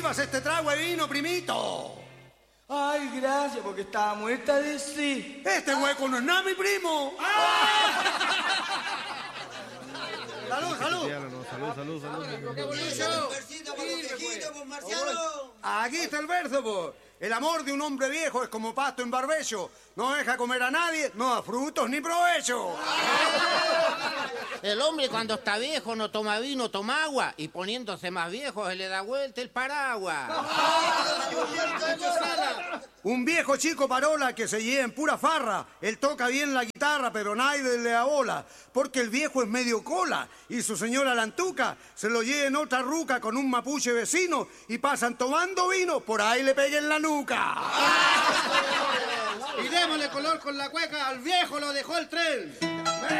sírvase este trago de vino, primito. Ay, gracias, porque estaba muerta de sí. Este hueco no es nada, mi primo. Salud, salud. Salud. Aquí está el verso, pues. El amor de un hombre viejo es como pasto en barbecho. No deja comer a nadie, no da frutos ni provecho. El hombre cuando está viejo no toma vino, toma agua. Y poniéndose más viejo se le da vuelta el paraguas. Un viejo chico parola que se lleva en pura farra. Él toca bien la guitarra, pero nadie le da bola. Porque el viejo es medio cola. Y su señora Lantuca se lo lleva en otra ruca con un mapuche vecino. Y pasan tomando vino, por ahí le peguen la nuca. Y démosle color con la cueca, al viejo lo dejó el tren.